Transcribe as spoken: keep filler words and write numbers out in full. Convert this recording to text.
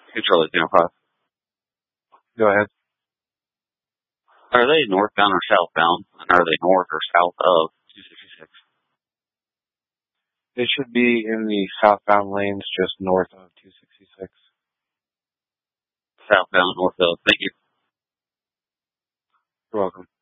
Control zero five. Go ahead. Are they northbound or southbound? And are they north or south of two sixty-six? They should be in the southbound lanes just north of two sixty-six. Southbound, north of. Thank you. You're welcome.